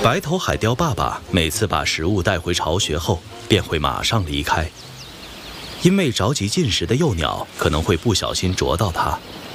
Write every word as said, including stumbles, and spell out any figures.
白头海雕爸爸每次把食物带回巢穴后，便会马上离开，因为着急进食的幼鸟可能会不小心啄到它，